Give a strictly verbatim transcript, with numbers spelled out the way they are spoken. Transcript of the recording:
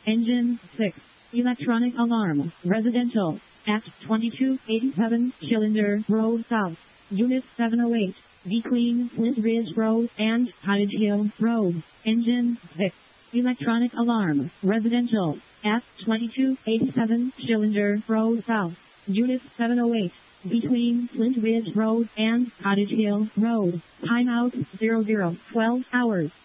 Engine six. Electronic alarm. Residential. At twenty-two eighty-seven Cylinder Road South. Unit seven oh eight. Between Flint Ridge Road and Cottage Hill Road. Engine six. Electronic alarm. Residential. At twenty-two eighty-seven Cylinder Road South. Unit seven oh eight. Between Flint Ridge Road and Cottage Hill Road. Timeout zero zero twelve hours.